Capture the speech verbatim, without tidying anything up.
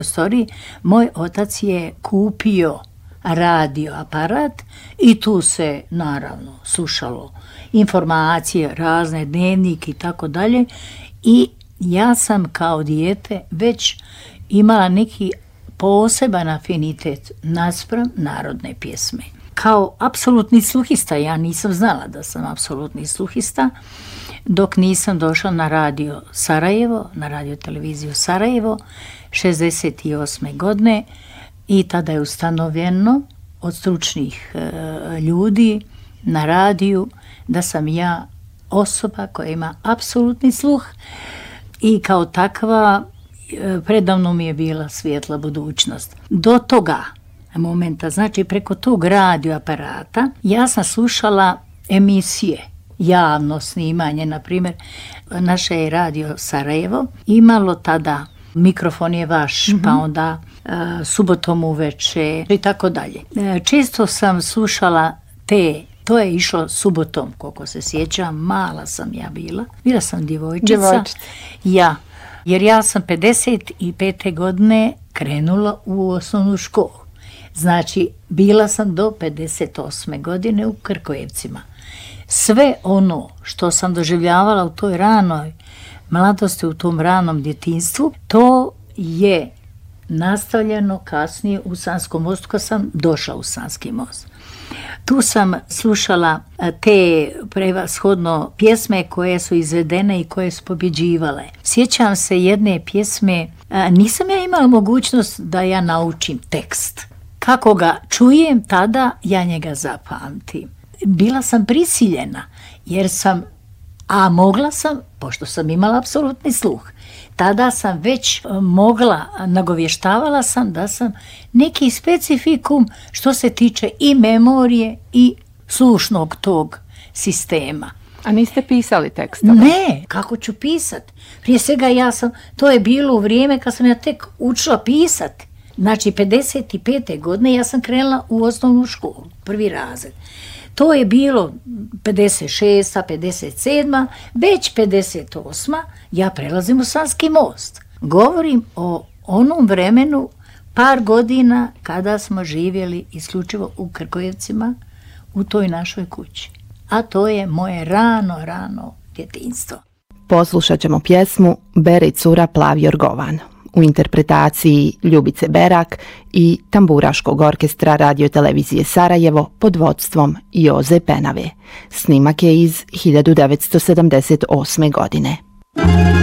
Sorry, moj otac je kupio radio aparat i tu se naravno slušalo informacije, razne dnevnike i tako dalje i ja sam kao dijete već imala neki poseban afinitet naspram narodne pjesme. Kao apsolutni sluhista, ja nisam znala da sam apsolutni sluhista, dok nisam došla na radio Sarajevo, na radio televiziju Sarajevo, šezdeset osme godine i tada je ustanovljeno od stručnih e, ljudi na radiju da sam ja osoba koja ima apsolutni sluh i kao takva e, predavno mi je bila svijetla budućnost. Do toga momenta, znači preko tog radio aparata, ja sam slušala emisije, javno snimanje, na primjer, naše je radio Sarajevo imalo tada Mikrofon je vaš, mm-hmm. pa onda uh, subotom uveče i tako dalje. Uh, često sam slušala te, to je išlo subotom, koliko se sjećam, mala sam ja bila, bila sam djevojčica. Djevojčica. Ja, jer ja sam pedeset pete godine krenula u osnovnu školu. Znači, bila sam do pedeset osme godine u Krkojevcima. Sve ono što sam doživljavala u toj ranoj mladosti, u tom ranom djetinjstvu, to je nastavljeno kasnije u Sanskom mostu, kad sam došla u Sanski most. Tu sam slušala te prevashodno pjesme koje su izvedene i koje su pobjeđivale. Sjećam se jedne pjesme, nisam ja imala mogućnost da ja naučim tekst. Kako ga čujem, tada ja njega zapamtim. Bila sam prisiljena, jer sam, a mogla sam, pošto sam imala apsolutni sluh, tada sam već mogla, nagovještavala sam da sam neki specifikum što se tiče i memorije i slušnog tog sistema. A niste pisali tekstove? Ne, kako ću pisat? Prije svega ja sam, to je bilo u vrijeme kad sam ja tek učila pisati. Znači, pedeset pete godine ja sam krenula u osnovnu školu, prvi razred. To je bilo pedeset šesta, pedeset sedma, već pedeset osma ja prelazim u Sanski most. Govorim o onom vremenu, par godina kada smo živjeli isključivo u Krkojevcima, u toj našoj kući. A to je moje rano, rano djetinjstvo. Poslušat ćemo pjesmu Bere cura plav jorgovan u interpretaciji Ljubice Berak i Tamburaškog orkestra radio televizije Sarajevo pod vodstvom Joze Penave. Snimak je iz hiljadu devetsto sedamdeset osme godine.